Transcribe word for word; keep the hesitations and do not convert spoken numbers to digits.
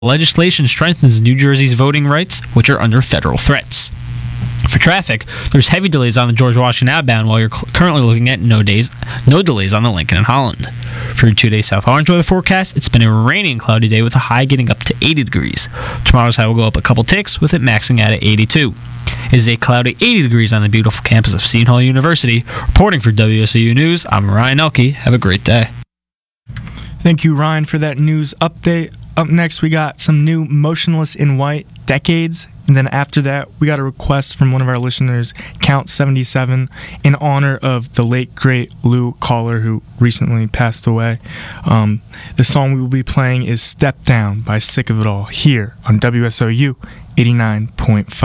Legislation strengthens New Jersey's voting rights, which are under federal threats. For traffic, there's heavy delays on the George Washington outbound, while you're cl- currently looking at no days, no delays on the Lincoln and Holland. For your two-day South Orange weather forecast, it's been a rainy and cloudy day with a high getting up to eighty degrees. Tomorrow's high will go up a couple ticks, with it maxing out at eighty-two. It is a cloudy eighty degrees on the beautiful campus of Seton Hall University. Reporting for W S O U News, I'm Ryan Elke. Have a great day. Thank you, Ryan, for that news update. Up next, we got some new Motionless in White, Decades. And then after that, we got a request from one of our listeners, Count seventy-seven, in honor of the late, great Lou Collar, who recently passed away. Um, the song we will be playing is Step Down by Sick of It All, here on W S O U eighty-nine point five.